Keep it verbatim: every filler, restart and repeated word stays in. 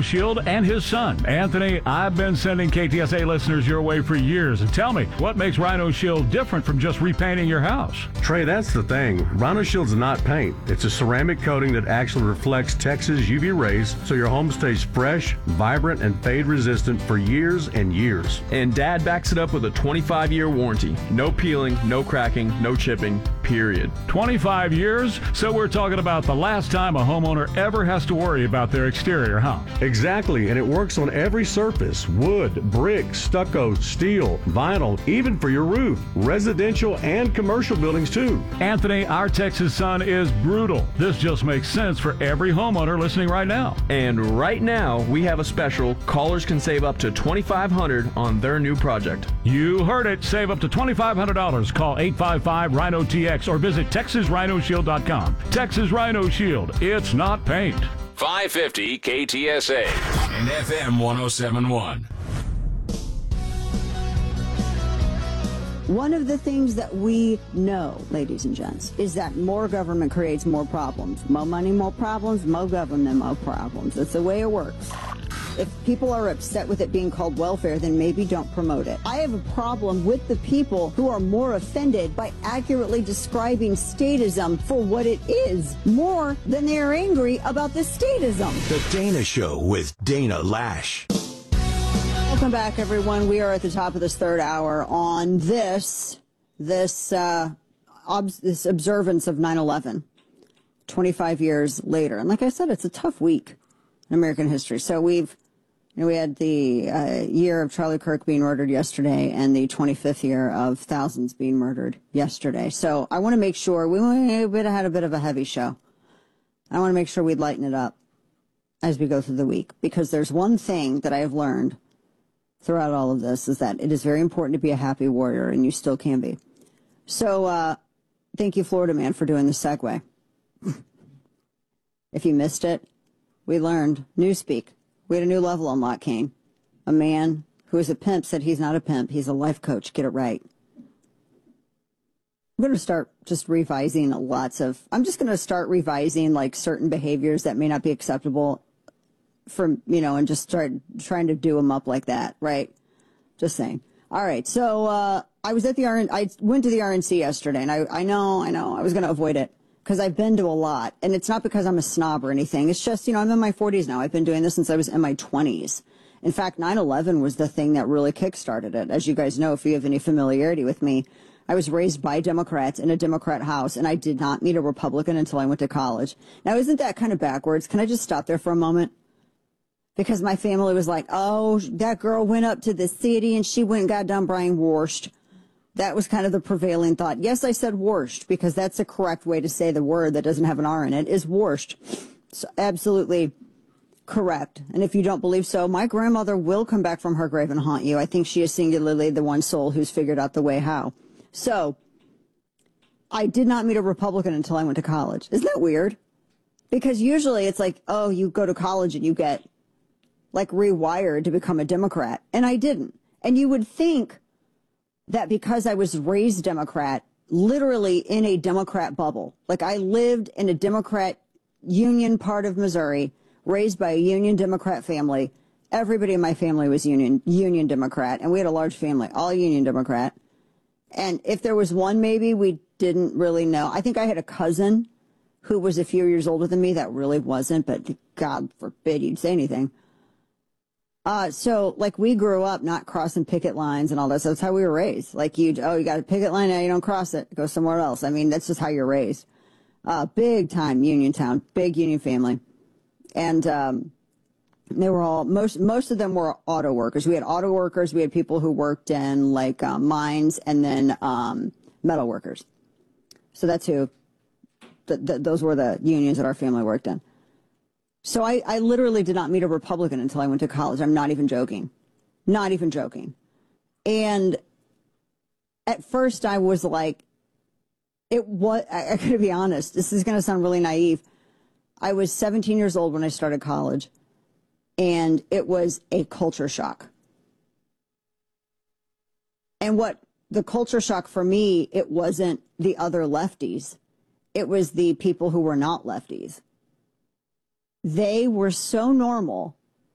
Shield and his son. Anthony, I've been sending K T S A listeners your way for years. And tell me, what makes Rhino Shield different from just repainting your house? Trey, that's the thing. Rhino Shield's not paint. It's a ceramic coating that actually reflects Texas U V rays so your home stays fresh, vibrant, and fade resistant for years and years. And Dad backs it up with a twenty-five year warranty. No peeling, no cracking, no chipping, period. twenty-five years? So we're talking about the last time a homeowner ever has to worry about their exterior, huh? Exactly, and it works on every surface: wood, brick, stucco, steel, vinyl, even for your roof. Residential and commercial buildings too. Anthony, our Texas sun is brutal. This just makes sense for every homeowner listening right now. And right now, we have a special. Callers can save up to twenty-five hundred dollars on their new project. You heard it. Save up to twenty-five hundred dollars. Call eight five five Rhino T X or visit Texas Rhino Shield dot com. Texas Rhino Shield. It's not paint. five fifty K T S A and F M one oh seven point one. One of the things that we know, ladies and gents, is that more government creates more problems. More money, more problems. More government, more problems. That's the way it works. If people are upset with it being called welfare, then maybe don't promote it. I have a problem with the people who are more offended by accurately describing statism for what it is, more than they are angry about the statism. The Dana Show with Dana Lash. Welcome back, everyone. We are at the top of this third hour on this, this, uh, ob- this observance of nine eleven, twenty-five years later. And like I said, it's a tough week in American history. So we've, you know, we had the uh, year of Charlie Kirk being murdered yesterday and the twenty-fifth year of thousands being murdered yesterday. So I want to make sure we, we had a bit of a heavy show. I want to make sure we lighten it up as we go through the week, because there's one thing that I have learned throughout all of this, is that it is very important to be a happy warrior, and you still can be. So uh, thank you, Florida Man, for doing the segue. If you missed it, we learned Newspeak. We had a new level on Lock Kane. A man who is a pimp said he's not a pimp. He's a life coach. Get it right. I'm going to start just revising lots of, I'm just going to start revising like certain behaviors that may not be acceptable from, you know, and just start trying to do them up like that, right? Just saying. All right. So uh, I was at the R N, I went to the R N C yesterday, and I, I know, I know, I was going to avoid it because I've been to a lot. And it's not because I'm a snob or anything. It's just, you know, I'm in my forties now. I've been doing this since I was in my twenties. In fact, nine eleven was the thing that really kickstarted it. As you guys know, if you have any familiarity with me, I was raised by Democrats in a Democrat house, and I did not meet a Republican until I went to college. Now, isn't that kind of backwards? Can I just stop there for a moment? Because my family was like, oh, that girl went up to the city and she went and got done brainwashed. That was kind of the prevailing thought. Yes, I said warshed because that's the correct way to say the word that doesn't have an R in it, is warshed. So absolutely correct. And if you don't believe so, my grandmother will come back from her grave and haunt you. I think she is singularly the one soul who's figured out the way how. So I did not meet a Republican until I went to college. Isn't that weird? Because usually it's like, oh, you go to college and you get like rewired to become a Democrat. And I didn't. And you would think that because I was raised Democrat, literally in a Democrat bubble, like I lived in a Democrat union part of Missouri, raised by a union Democrat family. Everybody in my family was union, union Democrat. And we had a large family, all union Democrat. And if there was one, maybe we didn't really know. I think I had a cousin who was a few years older than me that really wasn't, but God forbid you'd say anything. Uh, so, like, we grew up not crossing picket lines and all that. So that's how we were raised. Like, you, oh, you got a picket line, now you don't cross it. Go somewhere else. I mean, that's just how you're raised. Uh, big time union town, big union family. And, um, they were all, most, most of them were auto workers. We had auto workers. We had people who worked in, like, uh, mines, and then, um, metal workers. So that's who, th- th- those were the unions that our family worked in. So I, I literally did not meet a Republican until I went to college. I'm not even joking. Not even joking. And at first I was like, it was, I, I gotta be honest, this is going to sound really naive. I was seventeen years old when I started college, and it was a culture shock. And what the culture shock for me, it wasn't the other lefties. It was the people who were not lefties. They were so normal